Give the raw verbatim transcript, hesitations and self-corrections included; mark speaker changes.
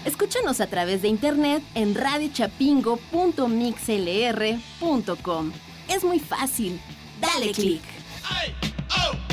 Speaker 1: Escúchanos a través de internet en radio chapingo punto mixlr punto com. Es muy fácil. Dale click.
Speaker 2: Ay, oh.